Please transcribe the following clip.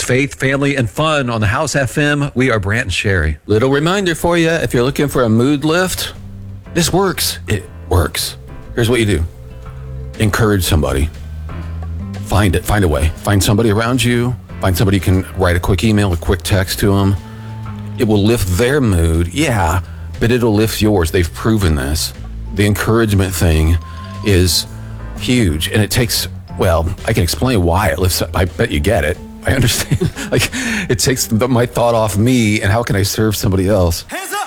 faith, family, and fun on the House FM. We are Brant and Sherry. Little reminder for you, if you're looking for a mood lift, this works. It works. Here's what you do. Encourage somebody. Find a way. Find somebody around you. Find somebody you can write a quick email, a quick text to them. It will lift their mood, yeah, but it'll lift yours. They've proven this. The encouragement thing is huge, and it takes, well, I can explain why it lifts up. I bet you get it. I understand. Like, it takes my thought off me, and how can I serve somebody else? Hands up!